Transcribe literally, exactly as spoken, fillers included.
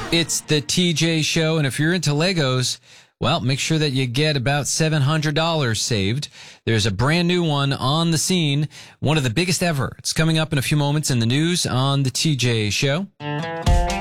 It's the T J Show, and if you're into Legos, well, make sure that you get about seven hundred dollars saved. There's a brand new one on the scene, one of the biggest ever. It's coming up in a few moments in the news on the T J Show.